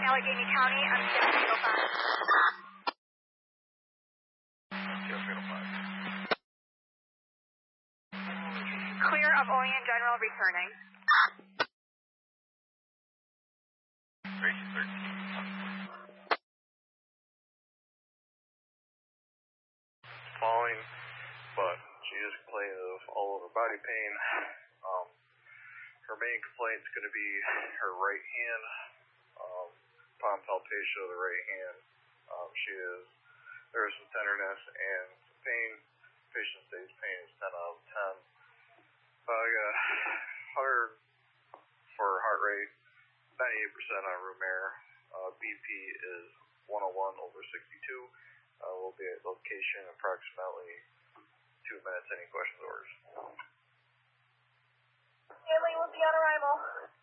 Allegheny County, MTS 805. Clear of Olean General returning. Tracy 13. Falling, but she is complaining of all over body pain. Her main complaint is going to be her right hand, upon palpation of the right hand. There is some tenderness and some pain. Patient states pain is 10 out of 10. I got 100 for heart rate, 98% on room air. BP is 101/62. We'll be at location approximately 2 minutes. Any questions or orders? Stanley will be on arrival.